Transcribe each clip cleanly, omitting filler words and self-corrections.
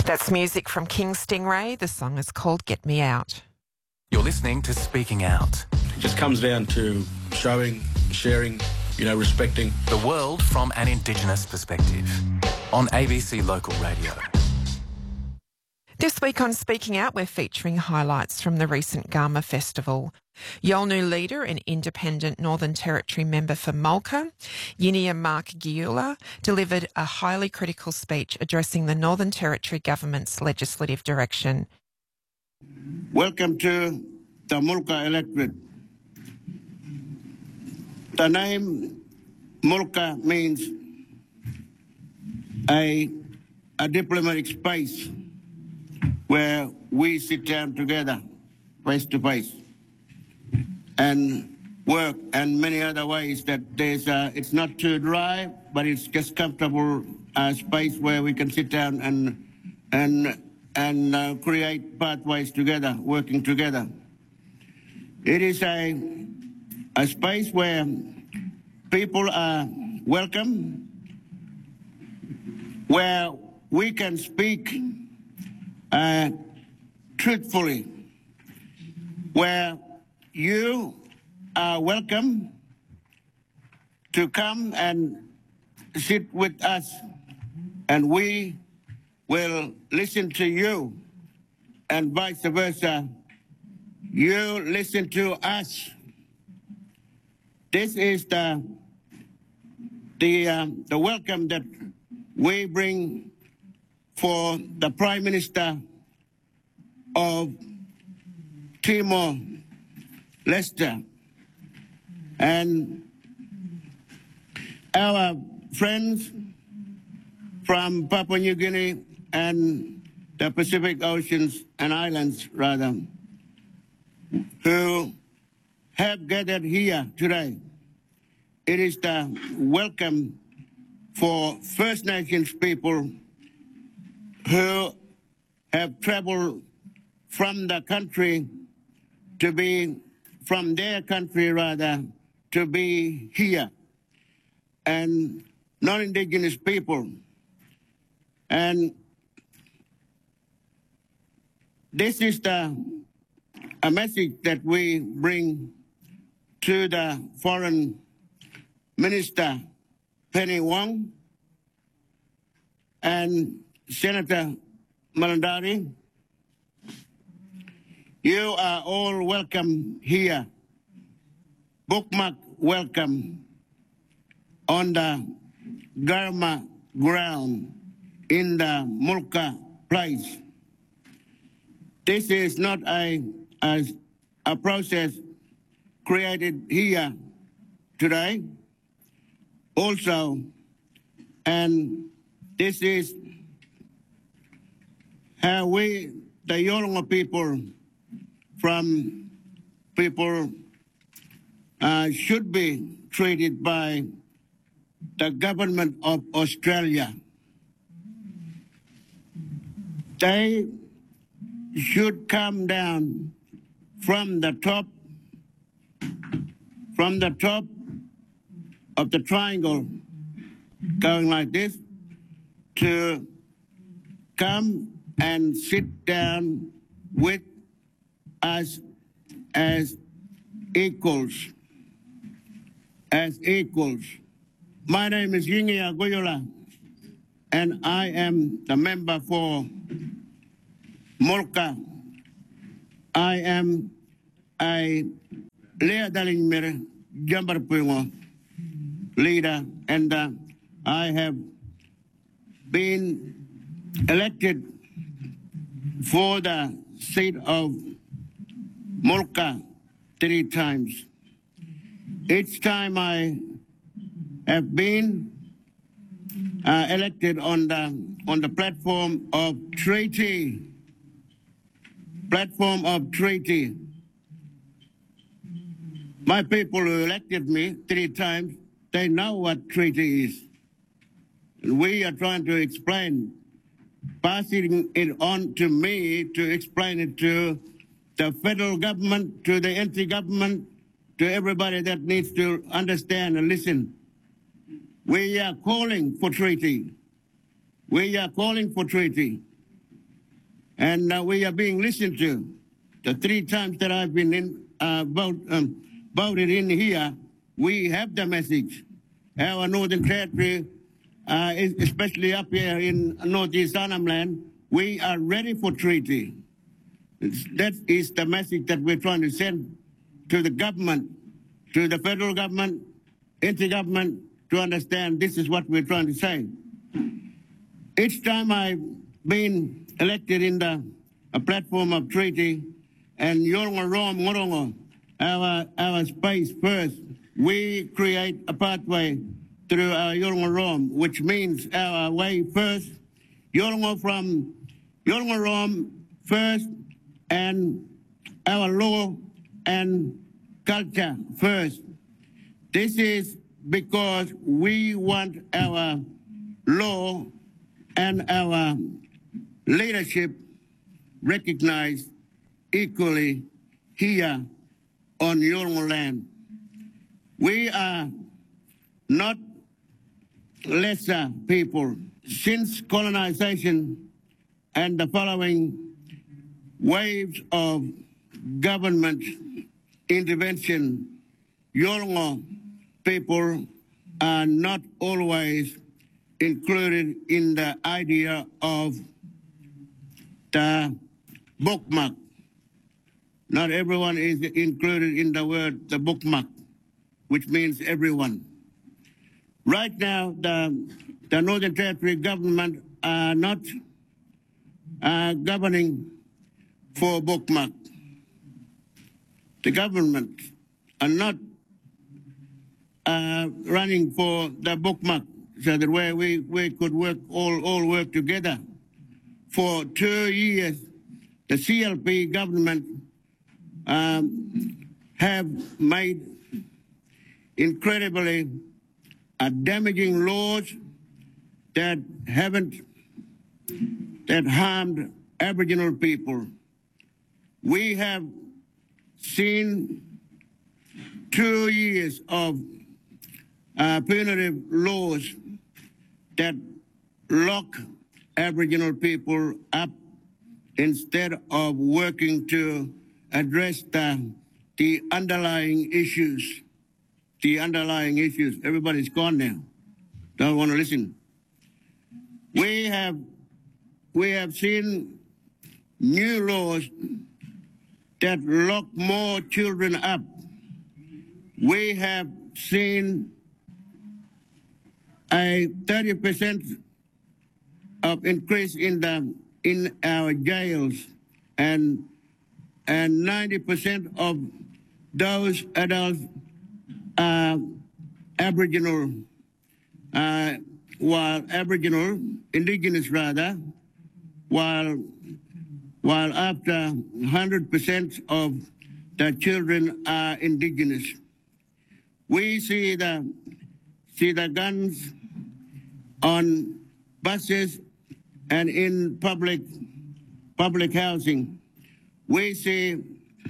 That's music from King Stingray. The song is called Get Me Out. You're listening to Speaking Out. It just comes down to showing, sharing, respecting. The world from an Indigenous perspective on ABC Local Radio. This week on Speaking Out, we're featuring highlights from the recent Garma Festival. Yolngu leader and independent Northern Territory member for Mulka, Yinia Mark Giula, delivered a highly critical speech addressing the Northern Territory government's legislative direction. Welcome to the Mulka electorate. The name Mulka means a diplomatic space where we sit down together, face to face, and work, and many other ways that it's not too dry, but it's just comfortable space where we can sit down and create pathways together, working together. It is a space where people are welcome, where we can speak truthfully, where you are welcome to come and sit with us, and we will listen to you, and vice versa. You listen to us. This is the welcome that we bring for the Prime Minister of Timor-Leste and our friends from Papua New Guinea and the Pacific Oceans and Islands, rather, who have gathered here today. It is the welcome for First Nations people who have traveled from the country to be, from their country rather, to be here, and non-Indigenous people. And this is a message that we bring to the Foreign Minister, Penny Wong, and Senator Malandari. You are all welcome here. Bookmark welcome on the Garma ground in the Mulka place. This is not a process created here today also, and this is how we, the Yolngu people, from people should be treated by the government of Australia. They should come down from the top of the triangle, going like this, to come and sit down with us as equals. My name is Yinia Goyola, and I am the member for Mulka. I am a Lea Dalimir Jambarpungo leader, and I have been elected for the seat of Mulka 3 times. Each time I have been elected on the platform of treaty. My people who elected me 3 times, they know what treaty is. We are trying to explain, passing it on to me to explain it to the federal government, to the NT government, to everybody that needs to understand and listen. We are calling for treaty. and we are being listened to. The 3 times that I've been voted in here, we have the message. Our Northern Territory, especially up here in Northeast Arnhem Land, we are ready for treaty. That is the message that we're trying to send to the government, to the federal government, intergovernment, to understand this is what we're trying to say. Each time I've been elected in a platform of treaty, and Yorongoro, our space first, we create a pathway through our Yorongoro, which means our way first, Yorongo from Yorongoro first, and our law and culture first. This is because we want our law and our leadership recognized equally here on Yorongo land. We are not lesser people. Since colonization and the following waves of government intervention, Yorongo people are not always included in the idea of the bookmark. Not everyone is included in the word the bookmark, which means everyone. Right now, the Northern Territory government are not governing for bookmark. The government are not running for the bookmark, so that way we could work all work together. For 2 years, the CLP government have made incredibly damaging laws that harmed Aboriginal people. We have seen 2 years of punitive laws that lock Aboriginal people up instead of working to address the underlying issues. The underlying issues. Everybody's gone now. Don't want to listen. We have seen new laws that lock more children up. We have seen a 30% of increase in our jails, and 90% of those adults are Aboriginal, indigenous rather, while after 100% of the children are indigenous. We see the guns on buses and in public housing. We see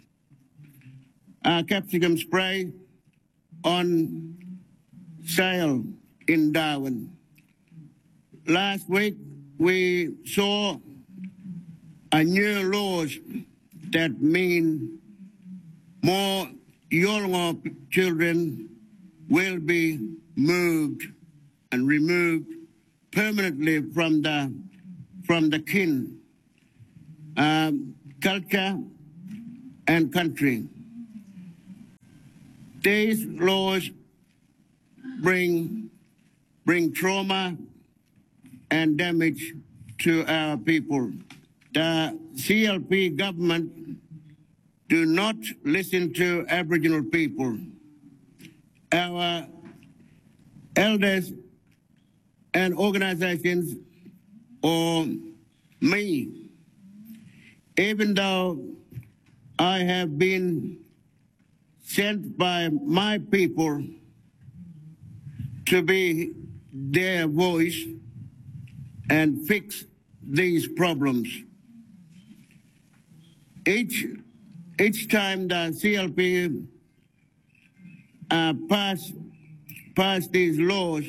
capsicum spray on sale in Darwin. Last week, we saw new laws that mean more Yorongo children will be moved and removed permanently from the kin, culture, and country. These laws bring trauma and damage to our people. The CLP government do not listen to Aboriginal people. Our elders and organizations, or me, even though I have been sent by my people to be their voice and fix these problems. Each time the CLP pass these laws,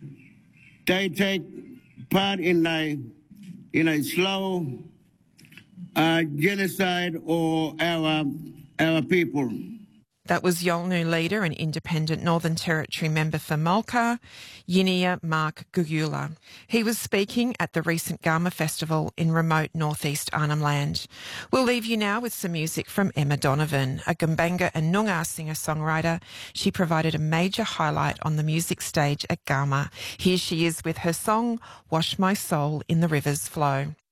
they take part in a slow genocide or our people. That was Yolngu leader and independent Northern Territory member for Mulka, Yinia Mark Gugula. He was speaking at the recent Garma Festival in remote northeast Arnhem Land. We'll leave you now with some music from Emma Donovan, a Gumbaynggirr and Noongar singer-songwriter. She provided a major highlight on the music stage at Garma. Here she is with her song, Wash My Soul in the River's Flow.